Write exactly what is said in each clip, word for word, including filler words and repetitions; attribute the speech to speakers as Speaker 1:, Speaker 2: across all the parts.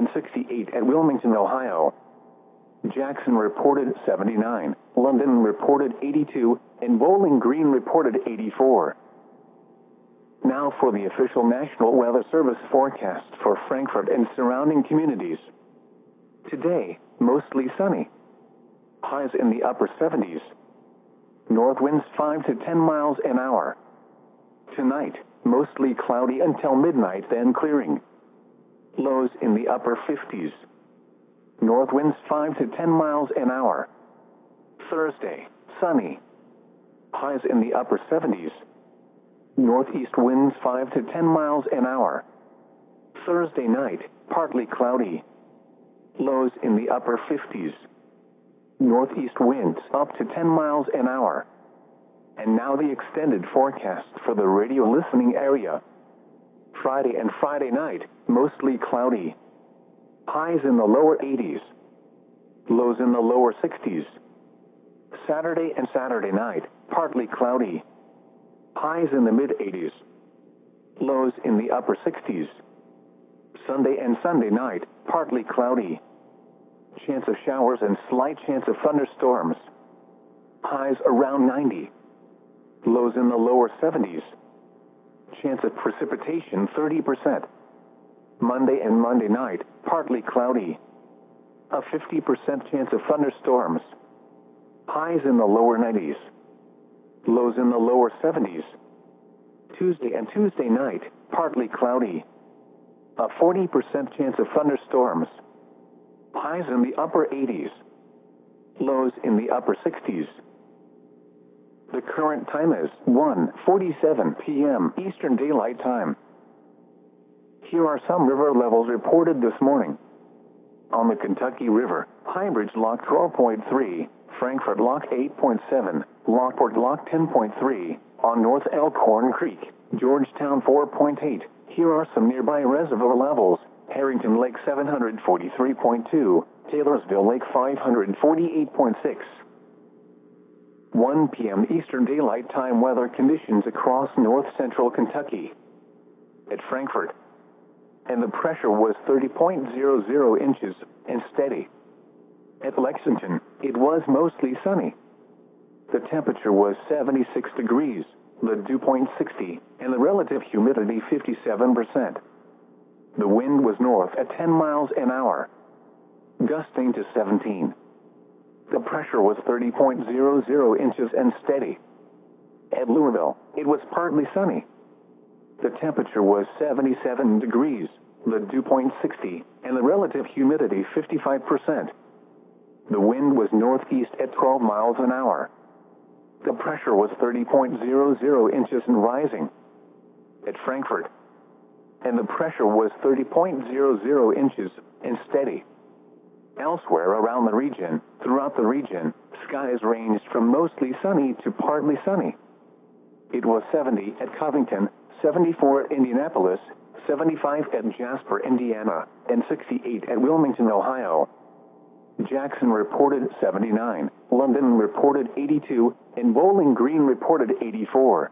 Speaker 1: and sixty-eight at Wilmington, Ohio. Jackson reported seventy-nine, London reported eighty-two, and Bowling Green reported eighty-four. Now for the official National Weather Service forecast for Frankfort and surrounding communities. Today, mostly sunny. Highs in the upper seventies. North winds five to ten miles an hour. Tonight, mostly cloudy until midnight, then clearing. Lows in the upper fifties. North winds five to ten miles an hour. Thursday, sunny. Highs in the upper seventies. Northeast winds five to ten miles an hour. Thursday night, partly cloudy. Lows in the upper fifties. Northeast winds up to ten miles an hour. And now the extended forecast for the radio listening area. Friday and Friday night, mostly cloudy. Highs in the lower eighties. Lows in the lower sixties. Saturday and Saturday night, partly cloudy. Highs in the mid-eighties. Lows in the upper sixties. Sunday and Sunday night, partly cloudy. Chance of showers and slight chance of thunderstorms. Highs around ninety. Lows in the lower seventies. Chance of precipitation thirty percent. Monday and Monday night, partly cloudy. A fifty percent chance of thunderstorms. Highs in the lower nineties. Lows in the lower seventies. Tuesday and Tuesday night, partly cloudy. A forty percent chance of thunderstorms. Highs in the upper eighties. Lows in the upper sixties. The current time is one forty-seven p m Eastern Daylight Time. Here are some river levels reported this morning. On the Kentucky River, Highbridge Lock twelve point three, Frankfort Lock eight point seven, Lockport Lock ten point three, on North Elkhorn Creek, Georgetown four point eight. Here are some nearby reservoir levels. Harrington Lake seven hundred forty-three point two, Taylorsville Lake five hundred forty-eight point six. one p m Eastern Daylight Time weather conditions across north central Kentucky. At Frankfort, and the pressure was thirty point zero zero inches and steady. At Lexington, it was mostly sunny. The temperature was seventy-six degrees, the dew point sixty, and the relative humidity fifty-seven percent. The wind was north at ten miles an hour, gusting to seventeen. The pressure was thirty point zero zero inches and steady. At Louisville, it was partly sunny. The temperature was seventy-seven degrees, the dew point sixty, and the relative humidity fifty-five percent. The wind was northeast at twelve miles an hour. The pressure was thirty point zero zero inches and rising. At Frankfort, and the pressure was thirty point zero zero inches and steady. Elsewhere around the region, throughout the region, skies ranged from mostly sunny to partly sunny. It was seventy at Covington, seventy-four at Indianapolis, seventy-five at Jasper, Indiana, and sixty-eight at Wilmington, Ohio. Jackson reported seventy-nine, London reported eighty-two, and Bowling Green reported eighty-four.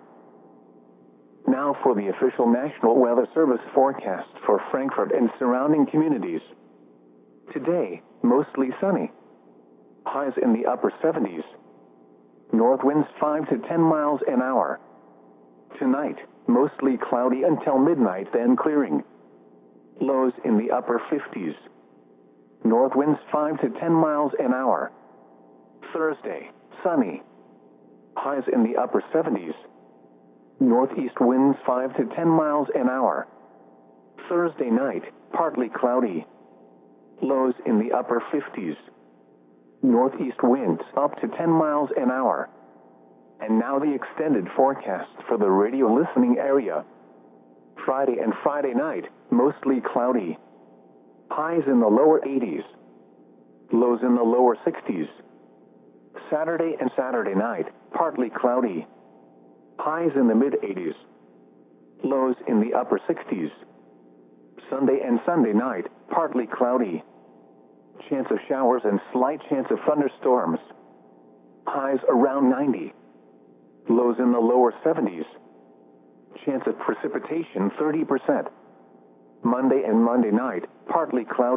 Speaker 1: Now for the official National Weather Service forecast for Frankfort and surrounding communities. Today, mostly sunny. Highs in the upper seventies. North winds five to ten miles an hour. Tonight, mostly cloudy until midnight, then clearing. Lows in the upper fifties. North winds five to ten miles an hour. Thursday, sunny. Highs in the upper seventies. Northeast winds five to ten miles an hour. Thursday night, partly cloudy. Lows in the upper fifties. Northeast winds up to ten miles an hour. And now the extended forecast for the radio listening area. Friday and Friday night, mostly cloudy. Highs in the lower eighties. Lows in the lower sixties. Saturday and Saturday night, partly cloudy. Highs in the mid-eighties. Lows in the upper sixties. Sunday and Sunday night, partly cloudy. Chance of showers and slight chance of thunderstorms. Highs around ninety. Lows in the lower seventies. Chance of precipitation thirty percent. Monday and Monday night, partly cloudy.